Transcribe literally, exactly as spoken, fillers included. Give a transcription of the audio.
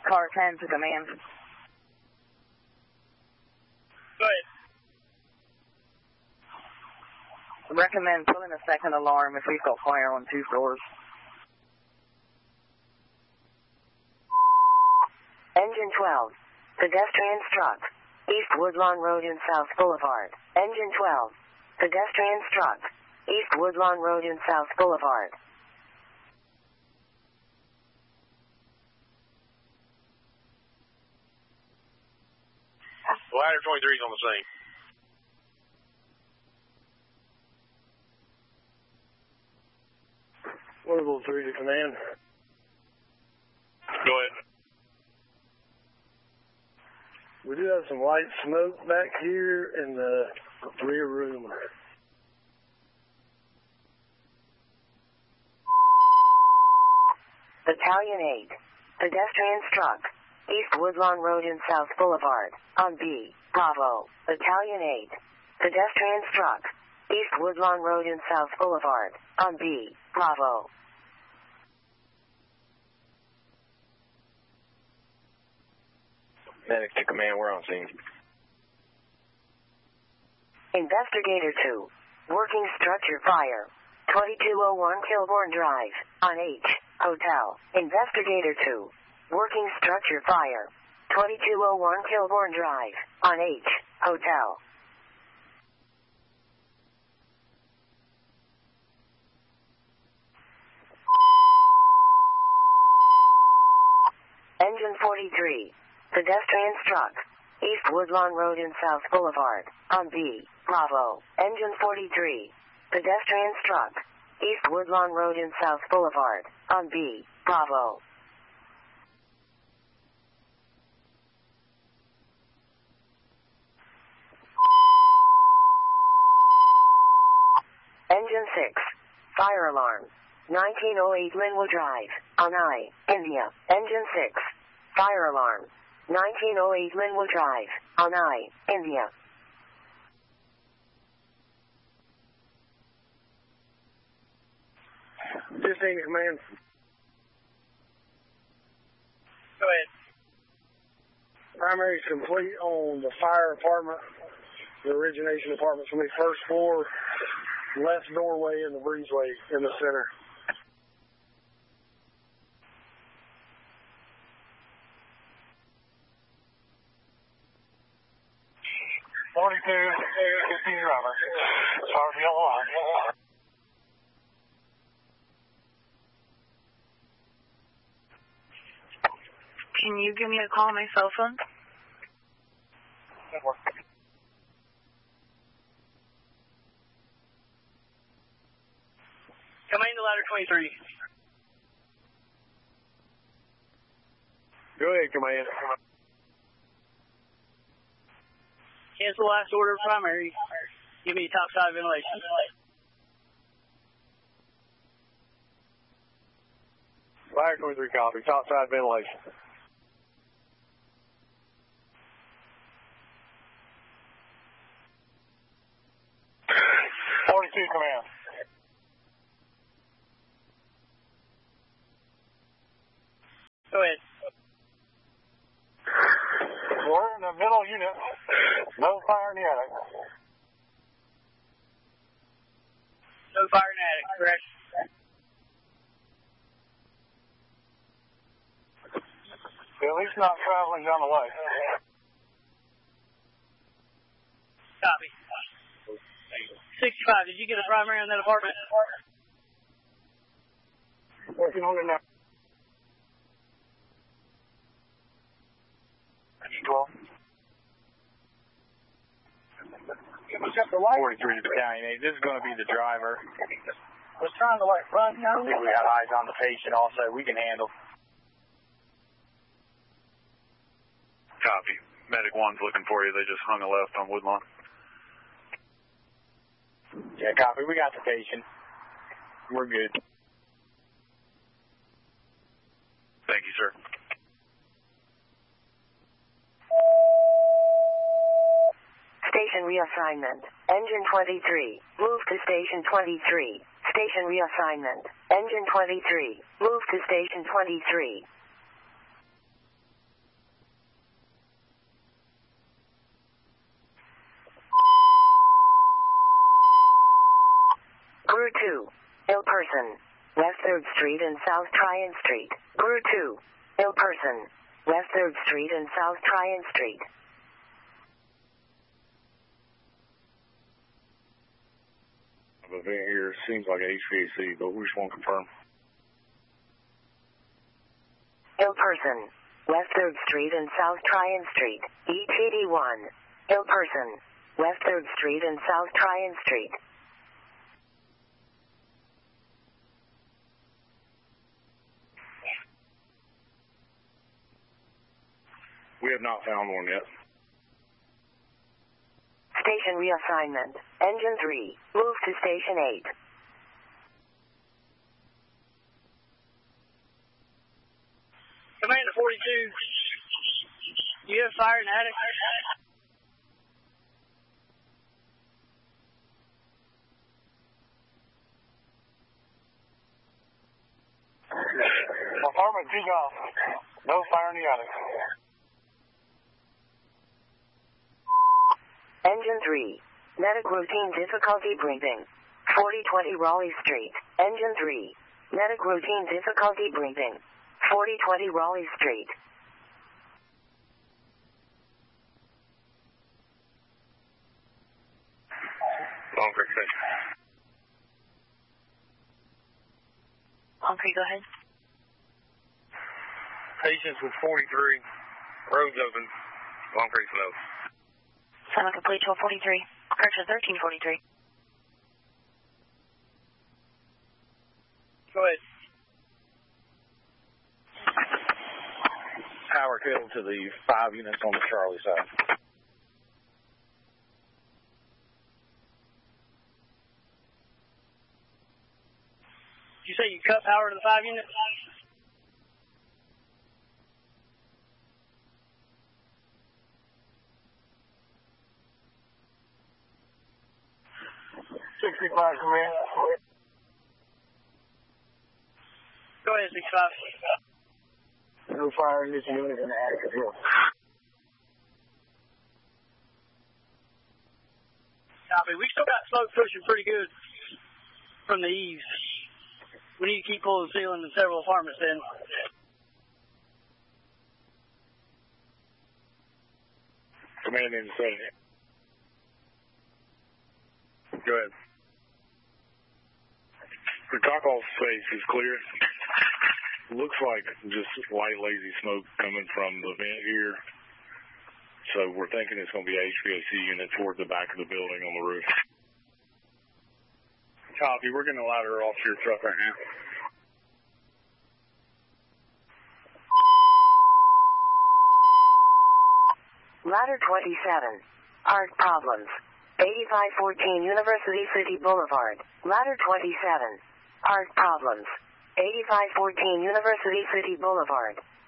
car ten to command. Go ahead. Recommend pulling a second alarm if we've got fire on two floors. Engine twelve. Pedestrian struck. East Woodlawn Road and South Boulevard. Engine twelve. Pedestrian struck. East Woodlawn Road and South Boulevard. Ladder twenty-three is on the scene. Louisville three to command. Go ahead. We do have some white smoke back here in the rear room. Battalion eight. Pedestrian struck. East Woodlawn Road and South Boulevard. On B. Bravo. Battalion eight. Pedestrian struck. East Woodlawn Road and South Boulevard. On B. Bravo. Medic to command, we're on scene. Investigator two. Working structure fire. twenty-two oh one Kilbourne Drive. On H. Hotel. Investigator two. Working structure fire. twenty-two oh one Kilbourne Drive. On H. Hotel. Engine forty-three. Pedestrian struck. East Woodlawn Road and South Boulevard. On B. Bravo. Engine forty-three. Pedestrian struck. East Woodlawn Road and South Boulevard. On B. Bravo. Engine six. Fire alarm. nineteen oh eight Linwood Drive. On I. India. Engine six. Fire alarm. nineteen oh eight Linwood Drive. On I. India. fifteen to command. Go ahead. Primary is complete on the fire apartment. The origination apartment's on the first floor, left doorway in the breezeway in the center. forty-two, fifteen Robert. Sorry for the alarm. Can you give me a call on my cell phone? Good work. Command to ladder twenty-three. Go ahead, command. Cancel last order of primary. Give me top side ventilation. Fire twenty-three copy. Top side ventilation. forty-two command. Go ahead. We're in the middle unit. No fire in the attic. No fire in the attic, correct? At least not traveling down the way. Copy. sixty-five, did you get a primary on that apartment? Working on it now. twelve. forty-three to Battalion eight. This is going to be the driver. We're trying to like run now. We got eyes on the patient also. We can handle. Copy. Medic one's looking for you. They just hung a left on Woodlawn. Yeah, copy. We got the patient. We're good. Thank you, sir. Station reassignment. Engine twenty-three. Move to station twenty-three. Station reassignment. Engine twenty-three. Move to station twenty-three. two, ill person, West third Street and South Tryon Street. Brew two, ill person, West third Street and South Tryon Street. The event here seems like H V A C, but we just want to confirm. Ill person, West third Street and South Tryon Street. E T D one, ill person, West third Street and South Tryon Street. We have not found one yet. Station reassignment. Engine three, move to Station eight. Commander forty-two, you have fire in the attic? Apartment two golf. No fire in the attic. Engine three, medic routine difficulty breathing. forty twenty Raleigh Street. Engine three, medic routine difficulty breathing. forty twenty Raleigh Street. Long Creek Station. Long Creek, go ahead. Patients with forty-three. Roads open. Long Creek slow. Summon complete, twelve forty-three. Correction, thirteen forty-three. Go ahead. Power cut to the five units on the Charlie side. Did you say you cut power to the five units? sixty-five, command. Go ahead, sixty-five. No fire in this unit in the attic as well. Copy. We still got smoke pushing pretty good from the eaves. We need to keep pulling the ceiling in several apartments then. Command in seven. Go ahead. The top-off space is clear. Looks like just light, lazy smoke coming from the vent here. So we're thinking it's going to be a H V A C unit toward the back of the building on the roof. Copy. We're going to ladder off to your truck right now. Ladder twenty-seven. Art problems. eighty-five fourteen University City Boulevard. Ladder twenty-seven. Art problems. eighty-five fourteen University City Boulevard.